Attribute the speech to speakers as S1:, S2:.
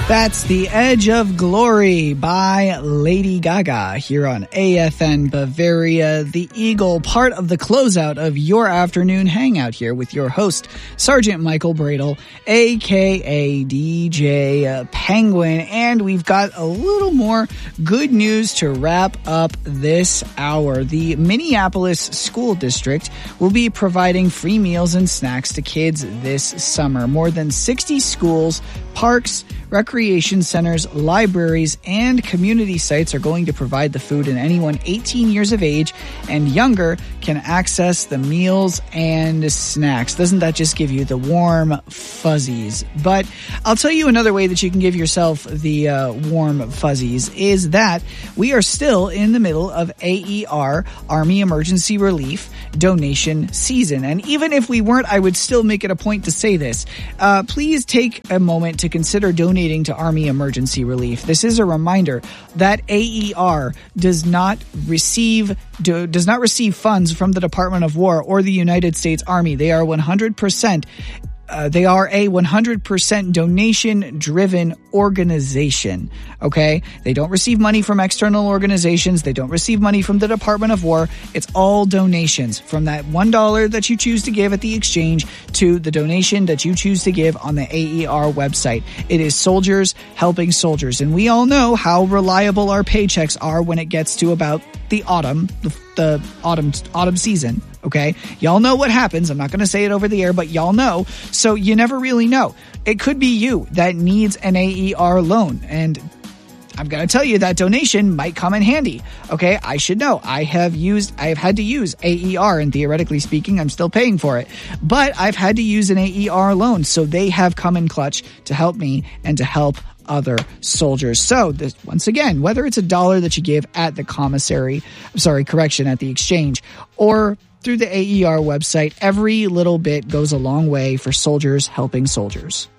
S1: That's The Edge of Glory by Lady Gaga here on AFN Bavaria, the Eagle, part of the closeout of your afternoon hangout here with your host, Sergeant Michael Bradle, aka DJ Penguin. And we've got a little more good news to wrap up this hour. The Minneapolis School District will be providing free meals and snacks to kids this summer. More than 60 schools, parks, recreation centers, libraries, and community sites are going to provide the food, and anyone 18 years of age and younger can access the meals and snacks. Doesn't that just give you the warm fuzzies? But I'll tell you another way that you can give yourself the warm fuzzies is that we are still in the middle of AER, Army Emergency Relief, donation season. And even if we weren't, I would still make it a point to say this. Please take a moment to consider donating to Army Emergency Relief. This is a reminder that AER does not receive funds from the Department of War or the United States Army. They are 100%. They are a 100% donation-driven organization, okay? They don't receive money from external organizations. They don't receive money from the Department of War. It's all donations, from that $1 that you choose to give at the exchange to the donation that you choose to give on the AER website. It is soldiers helping soldiers, and we all know how reliable our paychecks are when it gets to about the autumn, the autumn season. Okay, y'all know what happens. I'm not going to say it over the air, but y'all know. So you never really know. It could be you that needs an AER loan, and I'm going to tell you that donation might come in handy. Okay, I should know. I have had to use AER, and theoretically speaking, I'm still paying for it. But I've had to use an AER loan, so they have come in clutch to help me and to help other soldiers. So once again, whether it's $1 that you give at the at the exchange, or through the AER website, every little bit goes a long way for soldiers helping soldiers.